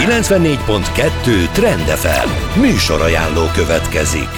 94.2 Trend FM műsorajánló következik.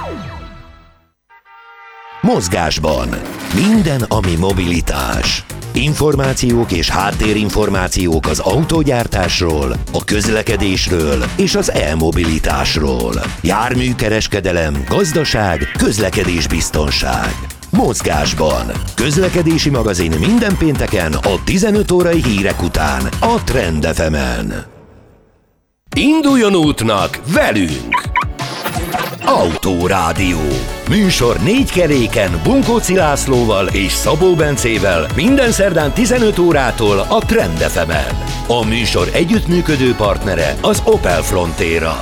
Mozgásban minden, ami mobilitás. Információk és háttérinformációk az autógyártásról, a közlekedésről és az e-mobilitásról. Járműkereskedelem, gazdaság, közlekedésbiztonság. Mozgásban. Közlekedési magazin minden pénteken a 15 órai hírek után a Trend FM-en. Induljon útnak velünk! Autórádió. Műsor 4 keréken Bunkóci Lászlóval és Szabó Bencével minden szerdán 15 órától a Trend FM-en. A műsor együttműködő partnere az Opel Frontera.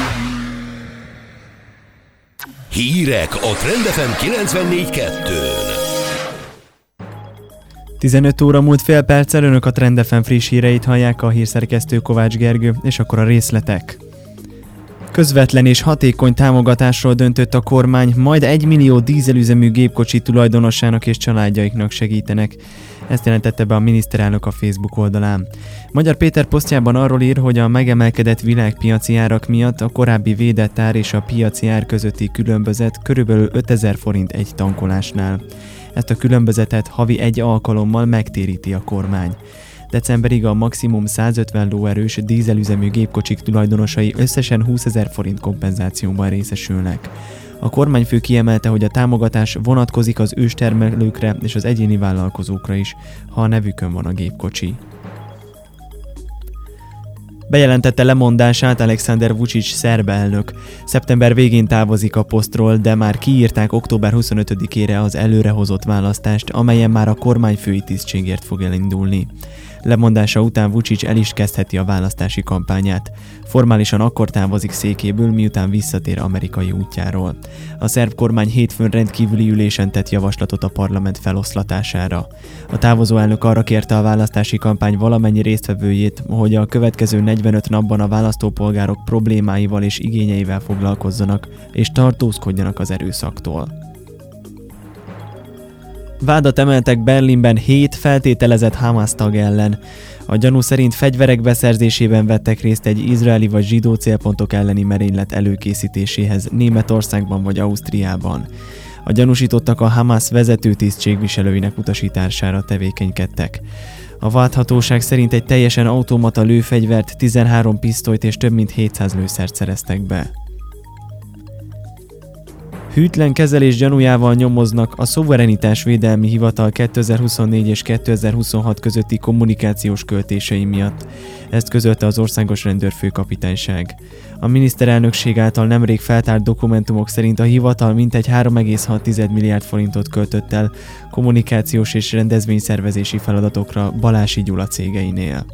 Hírek a Trend FM 94.2-n. 15 óra múlt fél perccel, önök a Trend FM friss híreit hallják, a hírszerkesztő Kovács Gergő, és akkor a részletek. Közvetlen és hatékony támogatásról döntött a kormány, majd 1 millió dízelüzemű gépkocsi tulajdonosának és családjaiknak segítenek. Ezt jelentette be a miniszterelnök a Facebook oldalán. Magyar Péter posztjában arról ír, hogy a megemelkedett világpiaci árak miatt a korábbi védett ár és a piaci ár közötti különbözet körülbelül 5000 forint egy tankolásnál. Ezt a különbözetet havi 1 alkalommal megtéríti a kormány. Decemberig a maximum 150 lóerős dízelüzemű gépkocsik tulajdonosai összesen 20 000 forint kompenzációban részesülnek. A kormányfő kiemelte, hogy a támogatás vonatkozik az őstermelőkre és az egyéni vállalkozókra is, ha a nevükön van a gépkocsi. Bejelentette lemondását Alexander Vučić szerb elnök. Szeptember végén távozik a posztról, de már kiírták október 25-ére az előrehozott választást, amelyen már a kormányfői tisztségért fog elindulni. Lemondása után Vučić el is kezdheti a választási kampányát. Formálisan akkor távozik székéből, miután visszatér amerikai útjáról. A szerb kormány hétfőn rendkívüli ülésen tett javaslatot a parlament feloszlatására. A távozó elnök arra kérte a választási kampány valamennyi résztvevőjét, hogy a következő 45 napban a választópolgárok problémáival és igényeivel foglalkozzanak, és tartózkodjanak az erőszaktól. Vádat emeltek Berlinben 7 feltételezett Hamas tag ellen. A gyanú szerint fegyverek beszerzésében vettek részt egy izraeli vagy zsidó célpontok elleni merénylet előkészítéséhez Németországban vagy Ausztriában. A gyanúsítottak a Hamas vezető tisztségviselőinek utasítására tevékenykedtek. A vádhatóság szerint egy teljesen automata lőfegyvert, 13 pisztolyt és több mint 700 lőszert szereztek be. Hűtlen kezelés gyanújával nyomoznak a Szuverenitásvédelmi Hivatal 2024 és 2026 közötti kommunikációs költései miatt. Ezt közölte az Országos Rendőrfőkapitányság. A miniszterelnökség által nemrég feltárt dokumentumok szerint a hivatal mintegy 3,6 milliárd forintot költött el kommunikációs és rendezvényszervezési feladatokra Balási Gyula cégeinél.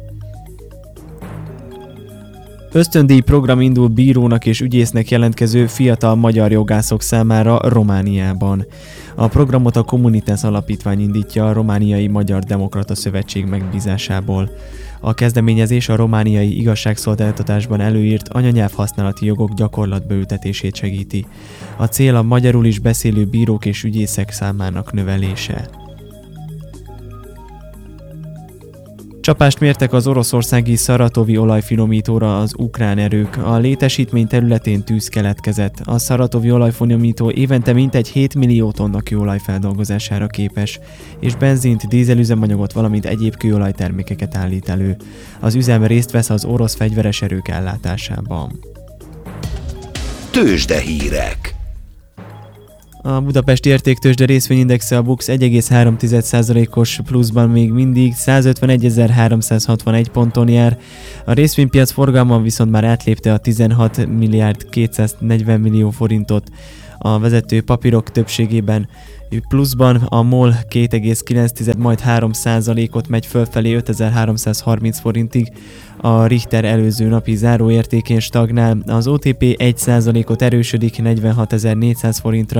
Ösztöndíj program indul bírónak és ügyésznek jelentkező fiatal magyar jogászok számára Romániában. A programot a Communitas Alapítvány indítja a Romániai Magyar Demokrata Szövetség megbízásából. A kezdeményezés a romániai igazságszolgáltatásban előírt anyanyelvhasználati jogok gyakorlatba ültetését segíti. A cél a magyarul is beszélő bírók és ügyészek számának növelése. Csapást mértek az oroszországi szaratovi olajfinomítóra az ukrán erők. A létesítmény területén tűz keletkezett. A szaratovi olajfinomító évente mintegy 7 millió tonna kőolaj feldolgozására képes, és benzint, dízelüzemanyagot, valamint egyéb kőolajtermékeket állít elő. Az üzem részt vesz az orosz fegyveres erők ellátásában. Tőzsdehírek. A budapesti értéktőzsde részvényindexe a BUX 1,3%-os pluszban még mindig 151.361 ponton jár. A részvénypiac forgalman viszont már átlépte a 16 milliárd 240 millió forintot. A vezető papírok többségében pluszban a MOL 2,9, majd 3%-ot megy fölfelé 5330 forintig, a Richter előző napi záróértékén stagnál, az OTP 1%-ot erősödik 46.400 forintra,